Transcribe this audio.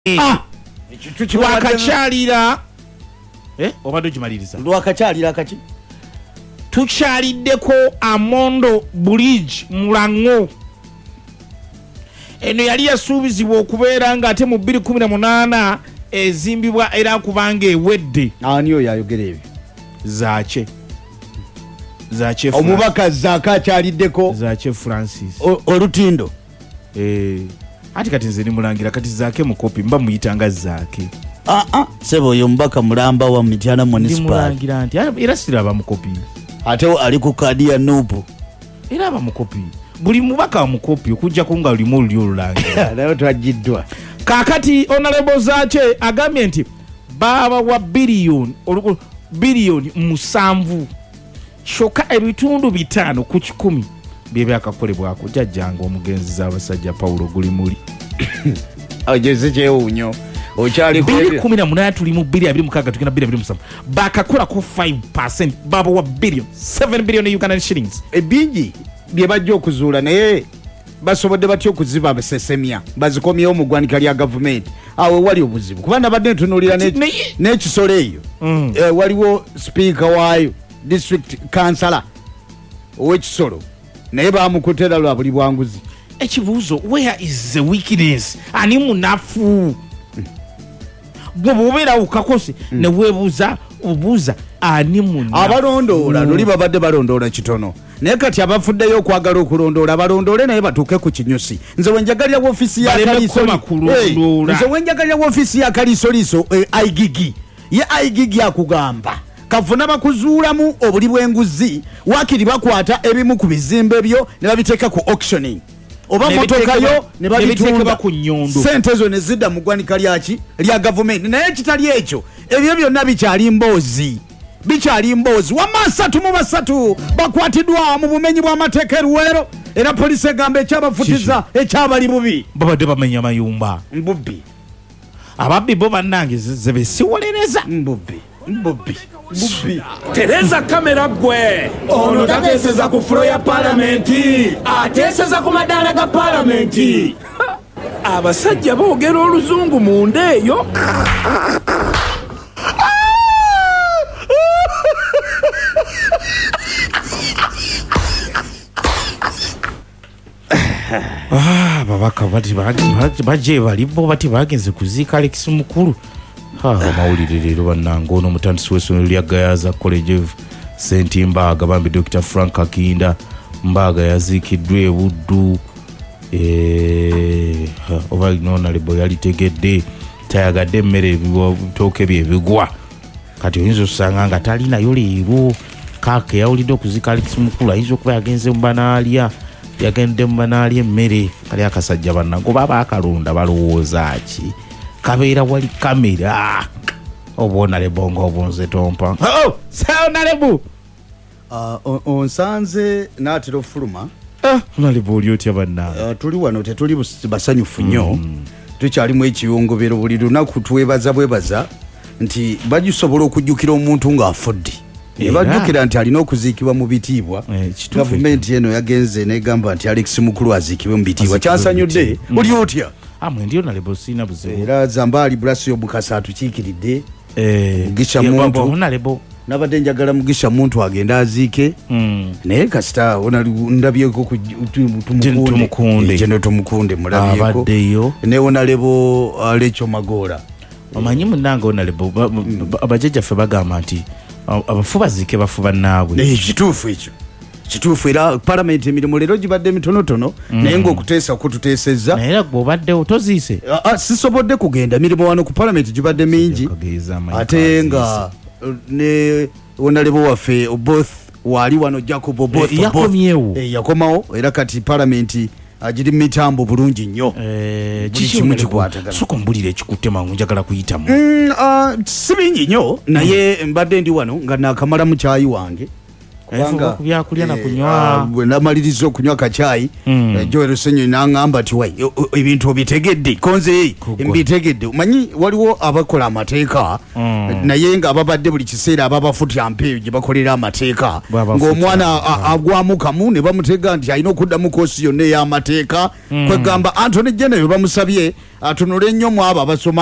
Lwakakyalira obadde okimaliriza lwakakyalira kaki tukyaliddeko Amondo Bridge Mulango. Eno yali yasuubizibwa okubeera nga ate mu 2018 ezimbibwa era kubanga ewedde. Ani oyo ayogera ebyo? Zache omubaka Zaaka akyaliddeko Zache Francis olutindo. Ati kati nze nimulangira kati Zaake mukopi mba muyitanga Zaake. Sebo oyo mbaka mulamba wa Mityana municipal. Nimulangira nti era siraba mukopi. Ate ali ku kadi ya Nubu. Era aba mukopi. Buli mubaka wa mukopi okujja kunga lulimu oluli olulangira. Nayo twajiddwa. Kakati Honorable Zache agambye nti baba wa biliyoni 7 shoka ebitundu 5 ku 10 bye byakakolebwako jajjanga omugenzi z'abasajja Paulo Gulimuli. Ojeze kyewunyo okyali ku 2018 tuli mu 2026 tugenda 2027 bakakola ku 5% baba wa billion 7 billion Ugandan shillings. Ebingi bye bajja okuzuula naye basobodde batya okuziba abasesemya bazikomyewo mu ggwanika lya gavumenti awo wali obuzibu kuba nabadde ntunuulira n'ekisolo eyo waliwo sipiika waayo district councillor ow'ekisolo naye bamukutera lwa buli bwanguzi. Ekibuuzo where is the weakness? Ani munafu gwe bwobeera ukakose ne weebuuza obuuza ani munafu. Abalondoola luli babadde balondoola kitono naye kati abafuddeyo okwagala okulondoola balondoole naye batuuke ku kinyusi. Nze wenjagalira woofiisi ya kaliisoliiso igigi ye igigi akugamba kavuna bakuzuulamu obuli bw'enguzi wakiri bakwata ebimu ku bizimbe byo ne babiteeka ku auctioning oba motoka yo ne babitunda ku nyondo sente zo ne zidda mu ggwanika lya gavumenti. Naye ekitali ekyo ebyo byonna bikyali mboozi wama 3 bakwatiddwa mu bumenyi bw'amateeka e Luweero era poliisi egamba ekyabafutiza ekyabali bubi babadde bamenya mayumba mbubbi ababbi bo bannange zebesiwolereza mbubbi Tereza kamera gwe ono tateeseza ku fulo ya palamenti ateeseza ku madaala ga palamenti. Abasajja boogera oluzungu mu nda eyo. babaka bajje balibo bati bagenze kuziika Alex Mukulu. Amawulire leero bannange ono omutandisi w'essomero lya Gayaza College of St. Mbaga bambi Dr. Frank Akinda Mbaga yaziikiddwa e Buddu. Oba Honorable yalitegedde tayagadde emmere ebitooke bye bigwa kati oyinza osanga nga talinayo leero kaake yawulidde okuziika Alex Mukulu ayinza okuba yagenze yagende mu banaalya emmere kali akasajja bannange oba baakalonda balowooza ki kabeera wali kamera obwonalebo ng'obunze tompa sayonalebo onsanze naatera ofuluma onalebo oli otya bannange tuli wano tetuli basanyufu nnyo tukyalimu ekiyongobero buli lunaku bwebaza nti bagisobola okujjukira omuntu ng'afudde nebajjukira nti alina okuziikibwa mu bitiibwa. Gavumenti eno yagenze negamba nti Alex Mukulu aziikibwe mu bitiibwa kyansanyudde oli otya ndiyo nalebo sina buzibu era Zambali Brasio Bukasa atukiikiridde Mugisha Muntu nabadde njagala Mugisha Muntu agenda aziike naye kasita ndabyeko tumukunde mulabyeko ne onalebo Lecho Magora omanyi munnange onalebo abajjajjaffe bagamba nti abafu baziike bafuba naabwe. Kituufu era palamenti emirimu leero gibadde mitonotono naye ng'okuteesa kututeesezza naye era gw'obaddewo toziise. Sisobodde kugenda mirimu wano ku palamenti gibadde mingi ate nga ne onalebo waffe both waali wano Jacob Oboth yakomawo era kati palamenti agiri mitambo bulungi nnyo kikimu kikwatagana. Soka mbulira ekikutte mangu njagala kuyitamu. Si bingi nnyo naye mbadde ndi wano nga naakamala mu kyayi wange byakulya na kunywa bwe namaliriza okunywa kachayi Joel Senyo n'angamba ati wai ebintu obitegedde konze mbitegedde manyi waliwo abakola amateeka naye nga ababadde buli kiseera ababafutya mpeeyo gye bakolera amateeka ng'omwana agwamu kamu ne bamutega nti alina okuddamu koosi yonna ey'amateeka kwegamba Anthony General bamusabye atunule nnyo mu abo abasoma